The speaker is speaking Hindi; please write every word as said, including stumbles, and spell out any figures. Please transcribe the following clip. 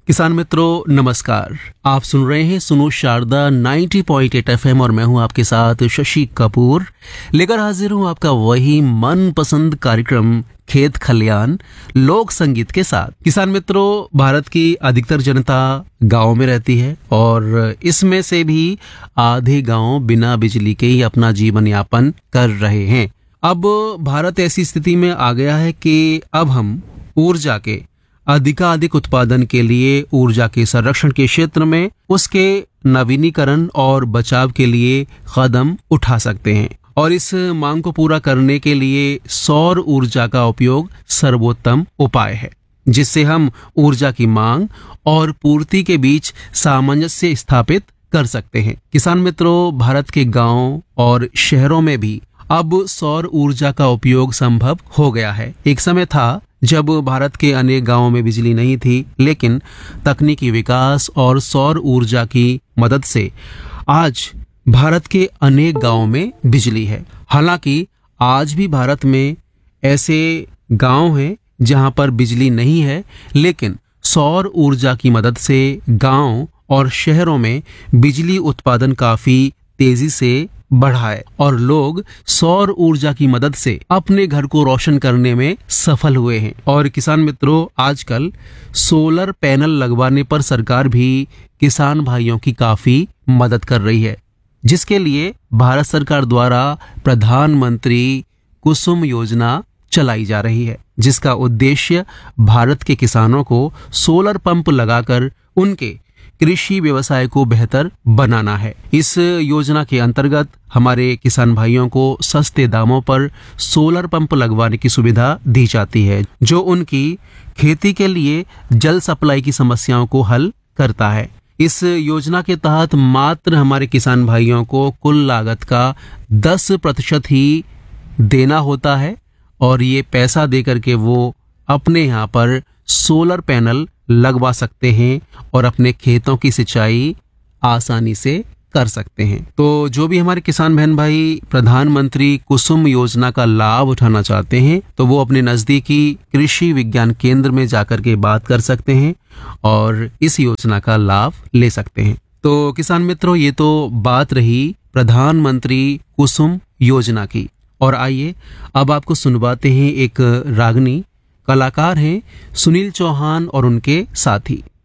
किसान मित्रों नमस्कार। आप सुन रहे हैं सुनो शारदा नब्बे पॉइंट आठ एफएम और मैं हूं आपके साथ शशि कपूर, लेकर हाजिर हूं आपका वही मनपसंद कार्यक्रम खेत खलियान लोक संगीत के साथ। किसान मित्रों, भारत की अधिकतर जनता गांव में रहती है और इसमें से भी आधे गांव बिना बिजली के ही अपना जीवन यापन कर रहे हैं। अब भारत ऐसी स्थिति में आ गया है कि अब हम ऊर्जा के अधिकाधिक उत्पादन के लिए ऊर्जा के संरक्षण के क्षेत्र में उसके नवीनीकरण और बचाव के लिए कदम उठा सकते हैं और इस मांग को पूरा करने के लिए सौर ऊर्जा का उपयोग सर्वोत्तम उपाय है, जिससे हम ऊर्जा की मांग और पूर्ति के बीच सामंजस्य स्थापित कर सकते हैं। किसान मित्रों, भारत के गांव और शहरों में भी अब सौर ऊर्जा का उपयोग संभव हो गया है। एक समय था जब भारत के अनेक गांवों में बिजली नहीं थी, लेकिन तकनीकी विकास और सौर ऊर्जा की मदद से आज भारत के अनेक गांवों में बिजली है। हालांकि आज भी भारत में ऐसे गांव हैं जहां पर बिजली नहीं है, लेकिन सौर ऊर्जा की मदद से गांव और शहरों में बिजली उत्पादन काफी तेजी से बढ़ा है और लोग सौर ऊर्जा की मदद से अपने घर को रोशन करने में सफल हुए हैं। और किसान मित्रों, आजकल सोलर पैनल लगवाने पर सरकार भी किसान भाइयों की काफी मदद कर रही है, जिसके लिए भारत सरकार द्वारा प्रधानमंत्री कुसुम योजना चलाई जा रही है, जिसका उद्देश्य भारत के किसानों को सोलर पंप लगाकर उनके कृषि व्यवसाय को बेहतर बनाना है। इस योजना के अंतर्गत हमारे किसान भाइयों को सस्ते दामों पर सोलर पंप लगवाने की सुविधा दी जाती है, जो उनकी खेती के लिए जल सप्लाई की समस्याओं को हल करता है। इस योजना के तहत मात्र हमारे किसान भाइयों को कुल लागत का दस प्रतिशत ही देना होता है और ये पैसा देकर के वो अपने यहाँ पर सोलर पैनल लगवा सकते हैं और अपने खेतों की सिंचाई आसानी से कर सकते हैं। तो जो भी हमारे किसान बहन भाई प्रधानमंत्री कुसुम योजना का लाभ उठाना चाहते हैं, तो वो अपने नजदीकी कृषि विज्ञान केंद्र में जाकर के बात कर सकते हैं और इस योजना का लाभ ले सकते हैं। तो किसान मित्रों, ये तो बात रही प्रधानमंत्री कुसुम योजना की, और आइए अब आपको सुनवाते हैं एक रागनी। कलाकार हैं सुनील चौहान और उनके साथी।